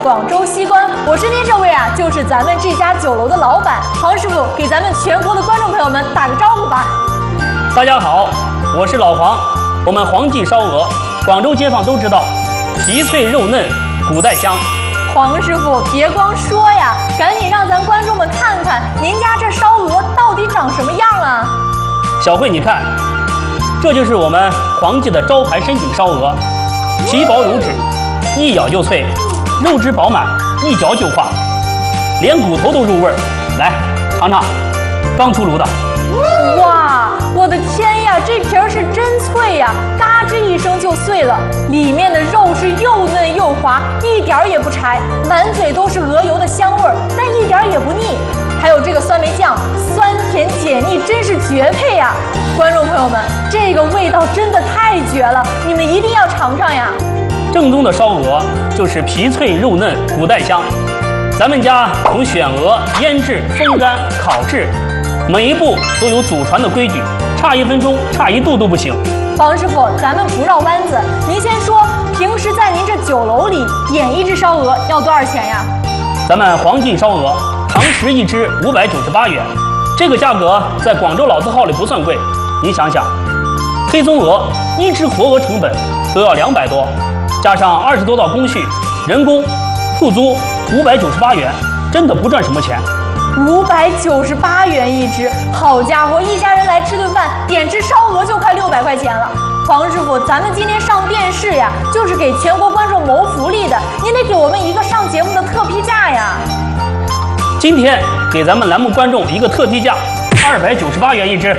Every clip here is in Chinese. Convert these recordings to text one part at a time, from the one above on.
广州西关，我身边这位啊，就是咱们这家酒楼的老板黄师傅，给咱们全国的观众朋友们打个招呼吧。 大家好，我是老黄。我们黄记烧鹅，广州街坊都知道，皮脆肉嫩，骨带香。 黄师傅，别光说呀，赶紧让咱观众们看看您家这烧鹅到底长什么样啊！ 小慧，你看，这就是我们黄记的招牌深井烧鹅，皮薄如纸，一咬就脆。肉质饱满，一嚼就化，连骨头都入味儿。来，尝尝，刚出炉的。 哇，我的天呀，这皮儿是真脆呀，嘎吱一声就碎了。里面的肉是又嫩又滑，一点儿也不柴，满嘴都是鹅油的香味儿，但一点儿也不腻。还有这个酸梅酱，酸甜解腻，真是绝配呀！观众朋友们，这个味道真的太绝了，你们一定要尝尝呀！ 正宗的烧鹅就是皮脆肉嫩，骨带香。咱们家从选鹅、腌制、风干、烤制，每一步都有祖传的规矩，差1分钟、差1度都不行。 黄师傅，咱们不绕弯子，您先说，平时在您这酒楼里点一只烧鹅要多少钱呀？ 咱们黄记烧鹅，堂食一只598元，这个价格在广州老字号里不算贵。您想想，黑松鹅一只活鹅成本都要200多。加上20多道工序，人工、铺租598元，真的不赚什么钱。 598元一只，好家伙，一家人来吃顿饭，点只烧鹅就快600块钱了。黄师傅，咱们今天上电视呀，就是给全国观众谋福利的，您得给我们一个上节目的特批价呀。 今天给咱们栏目观众一个特批价，298元一只。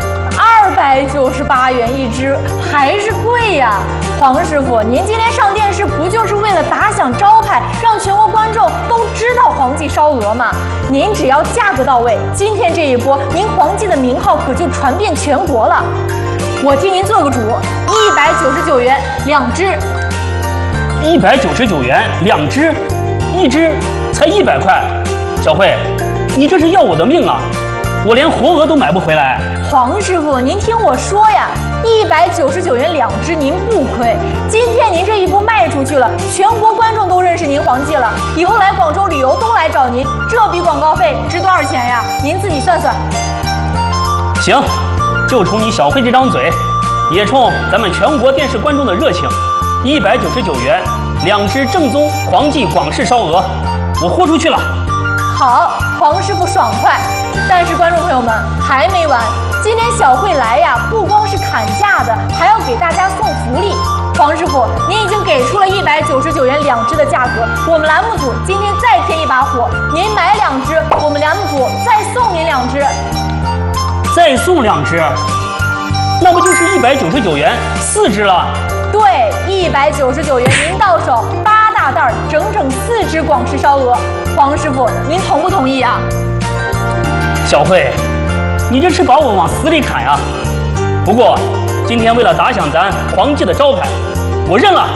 298元一只，还是贵呀！黄师傅，您今天上电视不就是为了打响招牌，让全国观众都知道黄记烧鹅吗？您只要价格到位，今天这一波，您黄记的名号可就传遍全国了。我替您做个主，199元2只。 199元2只，一只才100块。小慧，你这是要我的命啊！我连活鹅都买不回来。 黄师傅，您听我说呀，199元2只，您不亏。今天您这一波卖出去了，全国观众都认识您黄记了，以后来广州旅游都来找您，这笔广告费值多少钱呀？您自己算算。 行，就冲你小慧这张嘴，也冲咱们全国电视观众的热情，199元2只正宗黄记广式烧鹅，我豁出去了。 好，黄师傅爽快。但是观众朋友们还没完，今天小慧来呀，不光是砍价的，还要给大家送福利。黄师傅，您已经给出了199元2只的价格，我们栏目组今天再添一把火，您买2只，我们栏目组再送您2只。 再送2只，那不就是199元4只了？ 对，199元您到手8大袋，整4只广式烧鹅。黄师傅，您同不同意啊？ 小慧，你这是把我往死里砍呀！不过今天为了打响咱黄记的招牌，我认了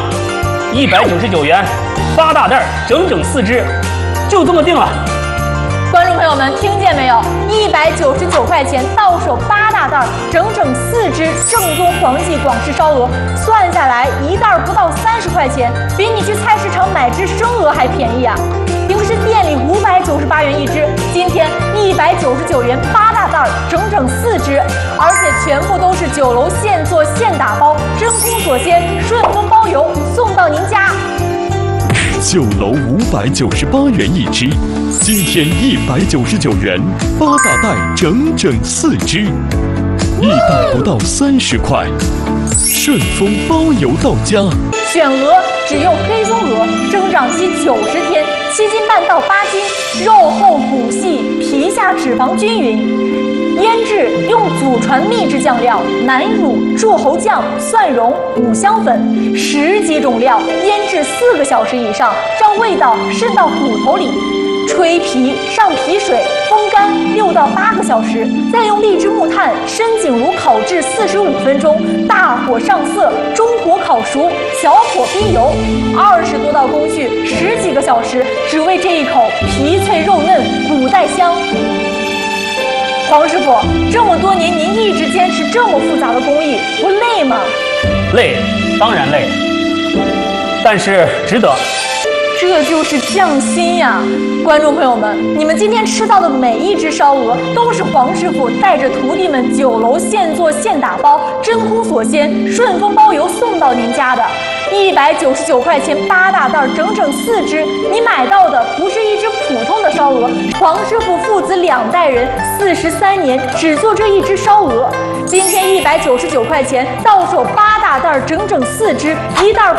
，199元8大袋，整4只，就这么定了。 观众朋友们听见没有？199块钱到手8大袋，整4只正宗黄记广式烧鹅，算下来一袋不到30块钱，比你去菜市场买只生鹅还便宜啊！平时店里598元一只，今天199元8大袋，整4只，而且全部都是酒楼现做现打包，真空锁鲜，顺丰包邮送到您家。 酒楼598元一只，今天199元8大袋，整4只，一袋不到30块，顺丰包邮到家。 选鹅只用黑松鹅，生长期90天，7斤半到8斤，肉厚骨细，皮下脂肪均匀。腌制用祖传秘制酱料南乳、柱侯酱、蒜蓉、五香粉10几种料腌制4个小时以上，让味道渗到骨头里。吹皮上皮水，风干6到8个小时，再用荔枝木炭深井炉烤制45分钟，大火上色，中火烤熟，小火逼油，20多道工序10几个小时，只为这一口皮脆肉嫩，骨带香。黄师傅，这么多年您一直坚持这么复杂的工艺，不累吗？ 累，当然累，但是值得。 这就是匠心呀！观众朋友们，你们今天吃到的每一只烧鹅，都是黄师傅带着徒弟们酒楼现做现打包，真空锁鲜，顺丰包邮送到您家的。199块钱8大袋，整整4只。你买到的不是一只普通的烧鹅，黄师傅父子2代人43年只做这一只烧鹅。今天199块钱到手8大袋，整整4只，一袋